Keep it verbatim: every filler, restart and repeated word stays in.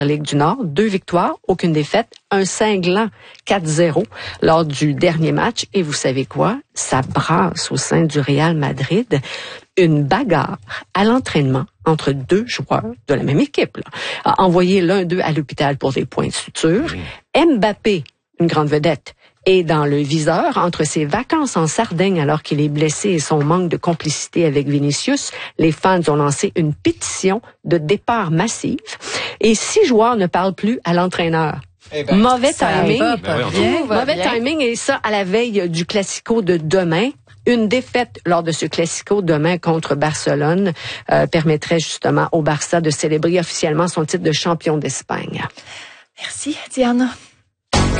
Ligue du Nord, deux victoires, aucune défaite, un cinglant quatre zéro lors du dernier match. Et vous savez quoi? Ça brasse au sein du Real Madrid une bagarre à l'entraînement entre deux joueurs de la même équipe. Là. A envoyé l'un d'eux à l'hôpital pour des points de suture. Mbappé, une grande vedette, est dans le viseur entre ses vacances en Sardaigne alors qu'il est blessé et son manque de complicité avec Vinicius. Les fans ont lancé une pétition de départ massive et six joueurs ne parlent plus à l'entraîneur. Eh ben, mauvais timing, va pas bien, mauvais bien. timing et ça à la veille du Classico de demain. Une défaite lors de ce Classico demain contre Barcelone euh, permettrait justement au Barça de célébrer officiellement son titre de champion d'Espagne. Merci, Diana.